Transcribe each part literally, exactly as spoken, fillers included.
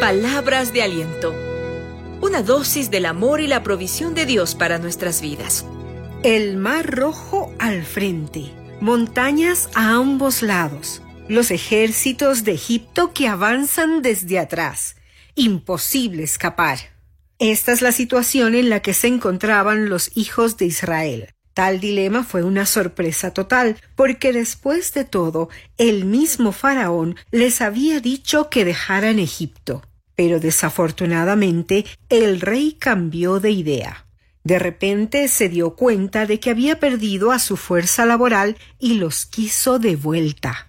Palabras de aliento. Una dosis del amor y la provisión de Dios para nuestras vidas. El Mar Rojo al frente, montañas a ambos lados, los ejércitos de Egipto que avanzan desde atrás. Imposible escapar. Esta es la situación en la que se encontraban los hijos de Israel. Tal dilema fue una sorpresa total, porque después de todo, el mismo faraón les había dicho que dejaran Egipto. Pero desafortunadamente, el rey cambió de idea. De repente se dio cuenta de que había perdido a su fuerza laboral y los quiso de vuelta.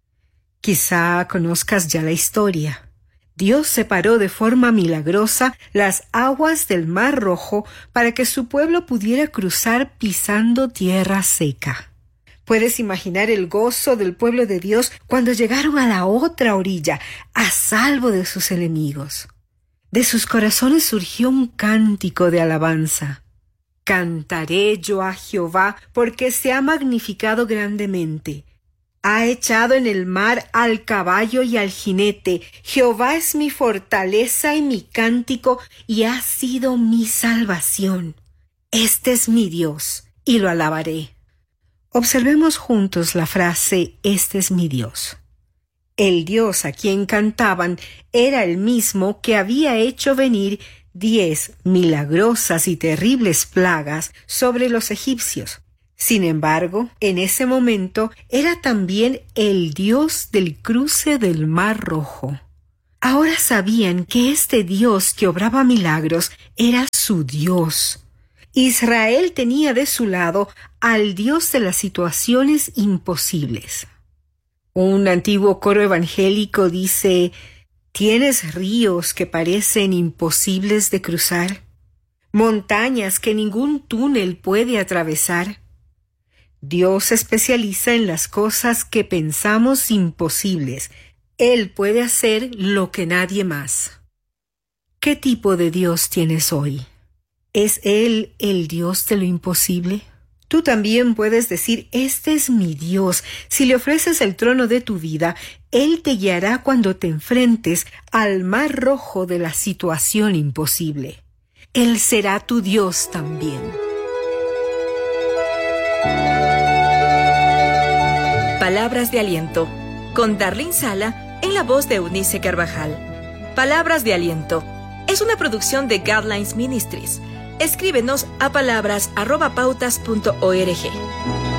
Quizá conozcas ya la historia. Dios separó de forma milagrosa las aguas del Mar Rojo para que su pueblo pudiera cruzar pisando tierra seca. Puedes imaginar el gozo del pueblo de Dios cuando llegaron a la otra orilla, a salvo de sus enemigos. De sus corazones surgió un cántico de alabanza. Cantaré yo a Jehová porque se ha magnificado grandemente. Ha echado en el mar al caballo y al jinete. Jehová es mi fortaleza y mi cántico, y ha sido mi salvación. Este es mi Dios, y lo alabaré. Observemos juntos la frase, este es mi Dios. El Dios a quien cantaban era el mismo que había hecho venir diez milagrosas y terribles plagas sobre los egipcios. Sin embargo, en ese momento era también el Dios del cruce del Mar Rojo. Ahora sabían que este Dios que obraba milagros era su Dios. Israel tenía de su lado al Dios de las situaciones imposibles. Un antiguo coro evangélico dice: ¿tienes ríos que parecen imposibles de cruzar? ¿Montañas que ningún túnel puede atravesar? Dios se especializa en las cosas que pensamos imposibles. Él puede hacer lo que nadie más. ¿Qué tipo de Dios tienes hoy? ¿Es Él el Dios de lo imposible? Tú también puedes decir, este es mi Dios. Si le ofreces el trono de tu vida, Él te guiará cuando te enfrentes al Mar Rojo de la situación imposible. Él será tu Dios también. Palabras de aliento, con Darlene Sala en la voz de Eunice Carvajal. Palabras de aliento es una producción de Guidelines Ministries. Escríbenos a palabras arroba pautas punto org.